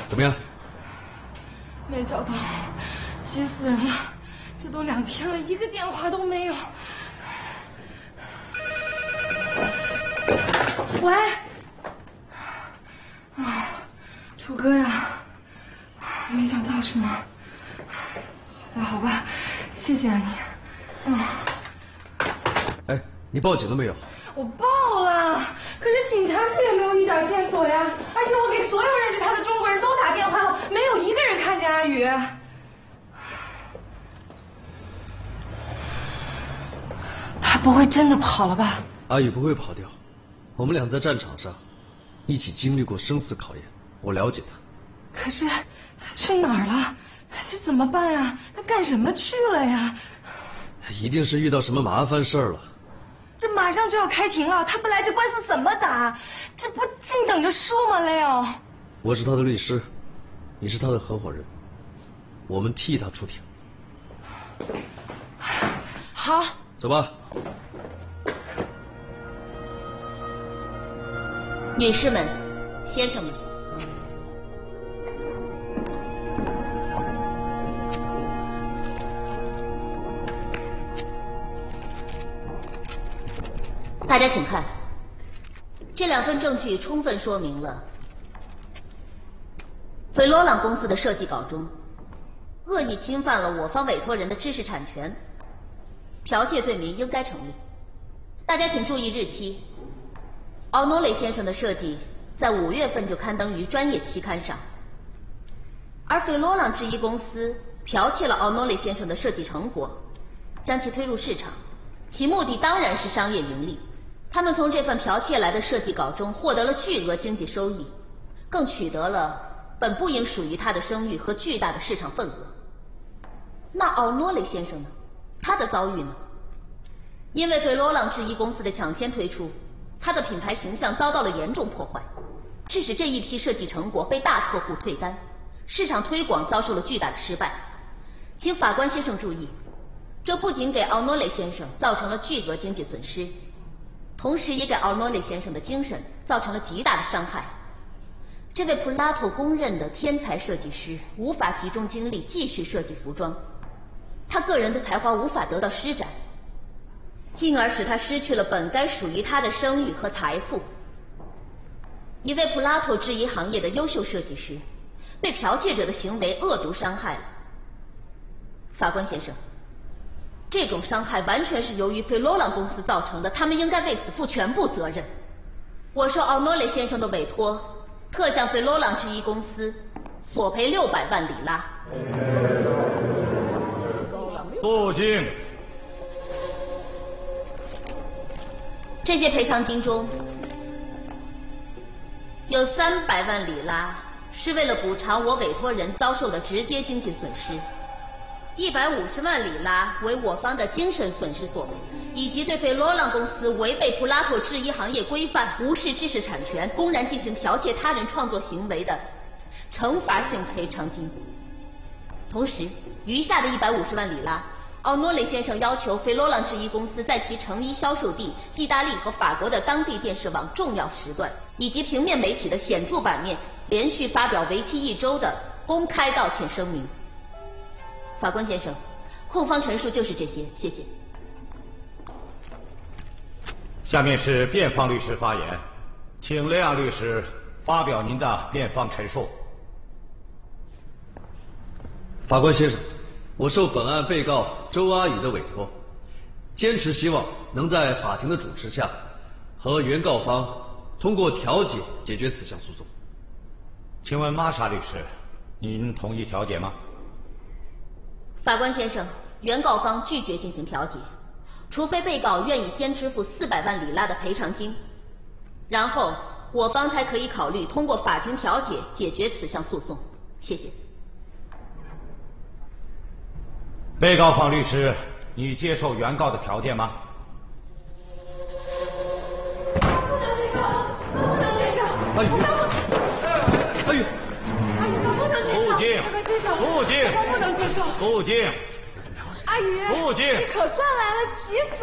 怎么样？ 没找到，急死人了！这都2天了，一个电话都没有。喂，啊，楚哥呀，没找到是吗？好吧，谢谢啊你。 哎，你报警了没有？ 我报了，可是警察局也没有一点线索呀！而且我给所有认识他的中国人都打电话了，没有一个人看见阿宇。他不会真的跑了吧？ 阿宇不会跑掉，我们俩在战场上一起经历过生死考验，我了解他。 可是他去哪儿了？这怎么办呀？他干什么去了呀？ 一定是遇到什么麻烦事儿了。 这马上就要开庭了，他不来这官司怎么打？这不净等着输吗，Leo？ 我是他的律师，你是他的合伙人，我们替他出庭。 好， 走吧。 女士们、先生们，大家请看，这2份证据充分说明了斐罗朗公司的设计稿中恶意侵犯了我方委托人的知识产权，剽窃罪名应该成立。大家请注意日期，奥诺雷先生的设计在5月份就刊登于专业期刊上，而斐罗朗制衣公司剽窃了奥诺雷先生的设计成果，将其推入市场，其目的当然是商业盈利。他们从这份剽窃来的设计稿中获得了巨额经济收益，更取得了本不应属于他的声誉和巨大的市场份额。那奥诺雷先生呢？他的遭遇呢？因为斐罗朗制衣公司的抢先推出，他的品牌形象遭到了严重破坏，致使这一批设计成果被大客户退单，市场推广遭受了巨大的失败。请法官先生注意，这不仅给奥诺雷先生造成了巨额经济损失，同时也给奥诺雷先生的精神造成了极大的伤害。这位普拉托公认的天才设计师无法集中精力继续设计服装，他个人的才华无法得到施展，进而使他失去了本该属于他的声誉和财富。一位普拉托制衣行业的优秀设计师被剽窃者的行为恶毒伤害了。法官先生，这种伤害完全是由于斐罗朗公司造成的，他们应该为此负全部责任。我受奥诺雷先生的委托，特向斐罗朗制衣公司索赔600万里拉。 肃静。 这些赔偿金中有300万里拉是为了补偿我委托人遭受的直接经济损失，150万里拉为我方的精神损失索赔，以及对斐罗朗公司违背普拉托制衣行业规范、无视知识产权、公然进行剽窃他人创作行为的惩罚性赔偿金。同时，余下的150万里拉，奥诺雷先生要求斐罗朗制衣公司在其成衣销售地意大利和法国的当地电视网重要时段以及平面媒体的显著版面连续发表为期1周的公开道歉声明。法官先生，控方陈述就是这些，谢谢。 下面是辩方律师发言，请雷昂律师发表您的辩方陈述。 法官先生，我受本案被告周阿宇的委托，坚持希望能在法庭的主持下，和原告方通过调解解决此项诉讼。 请问玛莎律师，您同意调解吗？ 法官先生，原告方拒绝进行调解，除非被告愿意先支付400万里拉的赔偿金，然后我方才可以考虑通过法庭调解解决此项诉讼。谢谢。 被告方律师，你接受原告的条件吗？ 不能接受，不能接受！ 阿宇，阿宇， 阿宇，不能接受！ 肃静， 法官先生， 肃静， 不能接受！ 肃静， 阿宇， 肃静， 你可算来了，急死